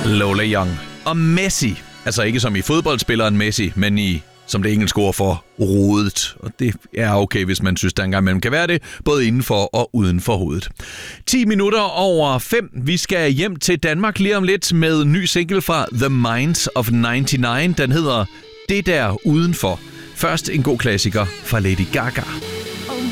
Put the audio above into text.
Lola Young. Og Messi. Altså ikke som i fodboldspilleren Messi, men i, som det engelske ord for, rodet. Og det er okay, hvis man synes, der engang imellem kan være det, både indenfor og uden for hovedet. 10 minutter over 5. Vi skal hjem til Danmark lige om lidt med en ny single fra The Minds of 99. Den hedder Det der udenfor. Først en god klassiker fra Lady Gaga.